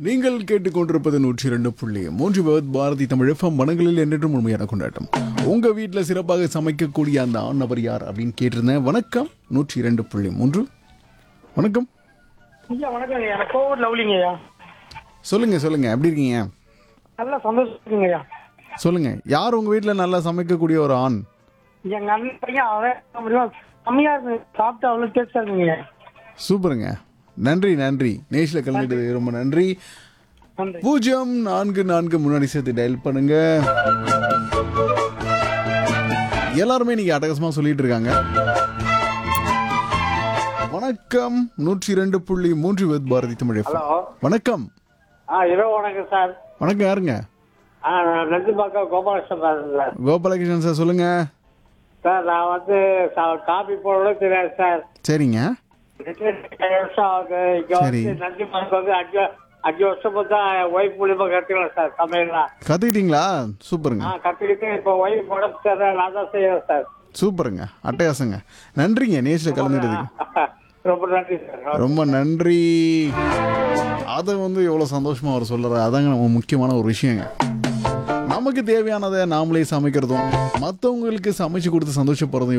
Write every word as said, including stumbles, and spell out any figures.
நீங்கள் கேட்டுக்கொண்டிருப்பது நூற்றி இரண்டு புள்ளி மூன்று பாரதி தமிழ் எஃப்எம் மனங்களில் என்றும் உண்மையான கொண்டாட்டம். உங்க வீட்டில் சிறப்பாக சமைக்கக்கூடிய அந்த ஆண் நபர் யார் அப்படின்னு கேட்டிருந்தேன். வணக்கம். நூற்றி இரண்டு புள்ளி மூன்று. வணக்கம் ஐயா. வணக்கம் ஐயா. எனக்கு கோவிட் லவ்லிங்கய்யா. சொல்லுங்க சொல்லுங்க, எப்படி இருக்கீங்க? நல்லா சந்தோஷம் இருக்குங்கய்யா. சொல்லுங்க, யார் உங்க வீட்டில் நல்லா சமைக்கக்கூடிய ஒரு ஆண்? எங்க அண்ணன் பையன் அவன் கம்மியா இருக்கு, சாப்பிட்டு அவ்வளவு டேஸ்டா இருக்குங்கய்யா. சூப்பருங்க. நன்றி நன்றி. நேஷில் கலந்துட்டது ரொம்ப நன்றி. நன்றி. பூஜ்ஜியம் நான்கு நான்கு முன்னாடி சேர்த்து டயல் பண்ணுங்க. எல்லாருமே நீங்க அட்டகாசமா சொல்லிட்டு இருக்காங்க. வணக்கம். நூற்றி இரண்டு புள்ளி மூன்று with Bharathi Tamil FM. Hello. வணக்கம். ஆ இரவு வணக்கம் சார். வணக்கம். யாருங்க? ஆ நான் நந்திபாக்கம் கோபாலகிருஷ்ணன் பேசுறேன் சார். கோபாலகிருஷ்ணன் சார், சொல்லுங்க சார் நான் வந்து சா- காபி போடவே தெரியாது சார். சரிங்க. ஏழு வருஷம் ஆகுது. இங்க சரி. வந்து நந்திபாக்கம் வந்து அஞ்சு அஞ்சு வருஷம் தான் ஒய்ஃப் மூலியமா கற்றுக்கலாம் சார் சமையல்லாம். கத்துக்கிட்டீங்களா? சூப்பருங்க ஆ கற்றுக்கிட்டு இப்போ ஒய்ஃப் உடம்பு சார் நான் தான் செய்யறேன் சார். சூப்பருங்க, அட்டகாசங்க. நன்றிங்க நேஷில் கலந்துட்டதுக்கு. ரொம்ப நன்றி சார். ரொம்ப நன்றி. அதை வந்து எவ்வளோ சந்தோஷமா அவர் சொல்றாரு, அதாங்க நம்ம முக்கியமான ஒரு விஷயங்க. நமக்கு தேவையானதை நாமளே சமைக்கிறதும் மற்றவங்களுக்கு சமைச்சு கொடுத்து சந்தோஷப்படுறதும்